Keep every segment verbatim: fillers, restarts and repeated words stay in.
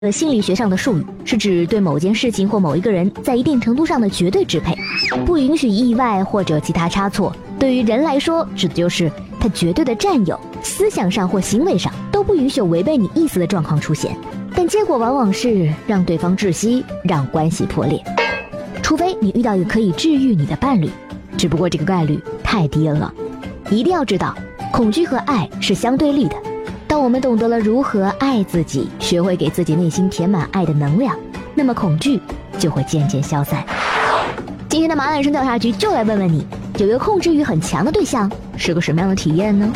的心理学上的术语，是指对某件事情或某一个人在一定程度上的绝对支配，不允许意外或者其他差错。对于人来说，指的就是他绝对的占有，思想上或行为上都不允许有违背你意思的状况出现。但结果往往是让对方窒息，让关系破裂。除非你遇到一个可以治愈你的伴侣，只不过这个概率太低了。一定要知道，恐惧和爱是相对立的。当我们懂得了如何爱自己，学会给自己内心填满爱的能量，那么恐惧就会渐渐消散。今天的马懒生调查局就来问问你，有一个控制欲很强的对象是个什么样的体验呢？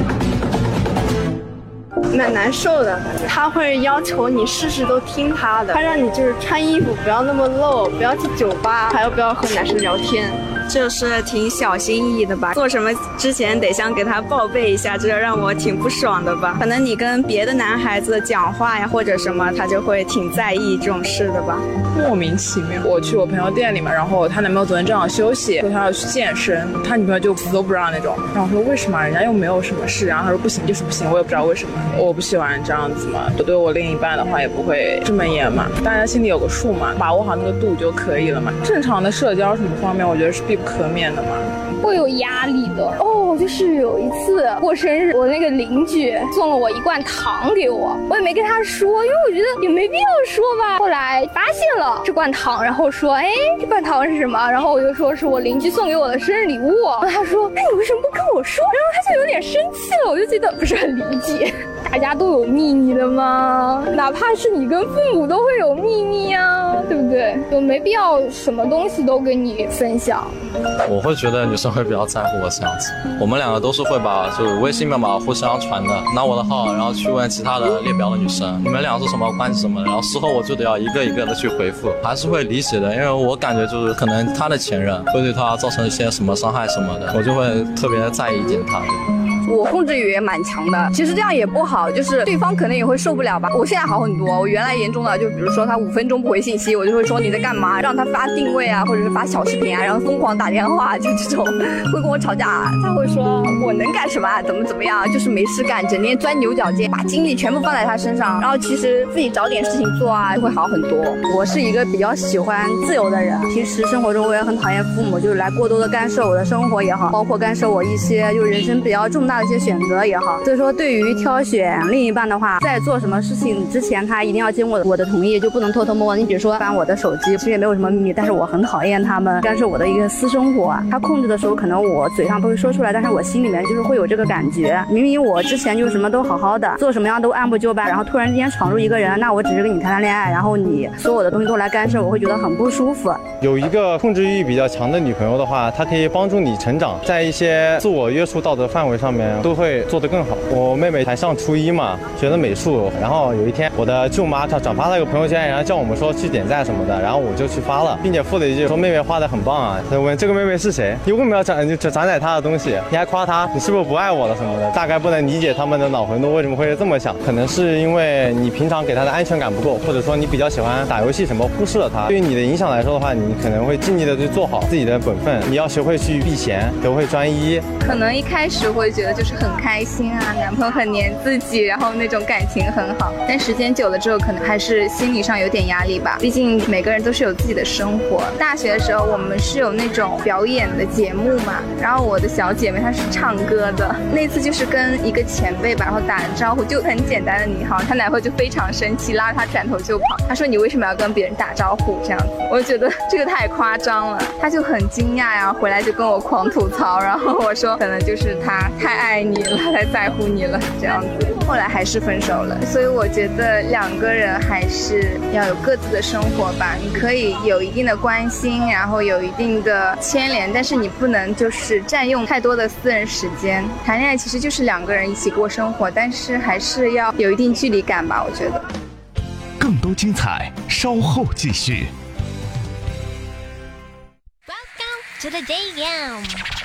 蛮难受的，他会要求你事事都听他的，他让你就是穿衣服不要那么露，不要去酒吧，还有不要和男生聊天， 就是挺小心翼翼的吧，做什么之前得先给他报备一下，这让我挺不爽的吧。可能你跟别的男孩子讲话呀或者什么，他就会挺在意这种事的吧。 莫名其妙，我去我朋友店里面，然后他男朋友昨天正好休息，说他要去健身，他女朋友就死都不让那种。然后我说为什么？人家又没有什么事。然后他说不行就是不行，我也不知道为什么。我不喜欢这样子嘛，我对我另一半的话也不会这么严嘛，大家心里有个数嘛，把握好那个度就可以了嘛。正常的社交什么方面，我觉得是必不可免的嘛。 会有压力的哦，就是有一次过生日，我那个邻居送了我一罐糖给我，我也没跟他说，因为我觉得也没必要说吧。后来发现了这罐糖，然后说，哎，这罐糖是什么？然后我就说是我邻居送给我的生日礼物。然后他说，哎，你为什么不跟我说？然后他就有点生气了，我就觉得不是很理解。大家都有秘密的吗？哪怕是你跟父母都会有秘密啊，对不对？就没必要什么东西都跟你分享。 我会觉得女生会比较在乎我这样子，我们两个都是会把就是微信密码互相传的，拿我的号然后去问其他的列表的女生，你们俩是什么关系什么的，然后事后我就得要一个一个的去回复，还是会理解的，因为我感觉就是可能他的前任会对他造成一些什么伤害什么的，我就会特别在意一点他。 我控制欲也蛮强的，其实这样也不好，就是对方可能也会受不了吧。我现在好很多，我原来严重的就比如说他五分钟不回信息，我就会说你在干嘛，让他发定位啊，或者是发小视频啊，然后疯狂打电话，就这种会跟我吵架。他会说我能干什么啊，怎么怎么样，就是没事干，整天钻牛角尖，把精力全部放在他身上，然后其实自己找点事情做啊，就会好很多。我是一个比较喜欢自由的人，平时生活中我也很讨厌父母就是来过多的干涉我的生活也好，包括干涉我一些就是人生比较重大的一些选择也好。所以说对于挑选另一半的话，在做什么事情之前他一定要经过我的同意，就不能偷偷摸摸。你比如说翻我的手机，其实也没有什么秘密，但是我很讨厌他们干涉我的一个私生活啊。他控制的时候可能我嘴上不会说出来，但是我心里面就是会有这个感觉，明明我之前就什么都好好的，做什么样都按部就班，然后突然之间闯入一个人，那我只是跟你谈谈恋爱，然后你所有的东西都来干涉，我会觉得很不舒服。 有一个控制欲比较强的女朋友的话，她可以帮助你成长，在一些自我约束道德范围上面都会做得更好。我妹妹才上初一嘛，学的美术，然后有一天我的舅妈她转发了一个朋友圈，然后叫我们说去点赞什么的，然后我就去发了，并且附了一句说妹妹画的很棒啊。她问这个妹妹是谁？你为什么要转就转载她的东西？你还夸她，你是不是不爱我了什么的？大概不能理解他们的脑回路为什么会这么想，可能是因为你平常给她的安全感不够，或者说你比较喜欢打游戏什么，忽视了她。对于你的影响来说的话，你可能会尽力的去做好自己的本分，你要学会去避嫌，学会专一。 可能一开始会觉得就是很开心啊，男朋友很黏自己，然后那种感情很好，但时间久了之后可能还是心理上有点压力吧，毕竟每个人都是有自己的生活。大学的时候我们是有那种表演的节目嘛，然后我的小姐妹她是唱歌的，那次就是跟一个前辈吧，然后打了招呼，就很简单的你好，她男朋友就非常生气，拉着她转头就跑，她说你为什么要跟别人打招呼这样子，我就觉得这个太夸张了，她就很惊讶呀，回来就跟我狂吐槽，然后我说可能就是他太爱你了，太在乎你了这样子，后来还是分手了。所以我觉得两个人还是要有各自的生活吧，你可以有一定的关心，然后有一定的牵连，但是你不能就是占用太多的私人时间。谈恋爱其实就是两个人一起过生活，但是还是要有一定距离感吧，我觉得。 更多精彩稍后继续。 Welcome to the day game.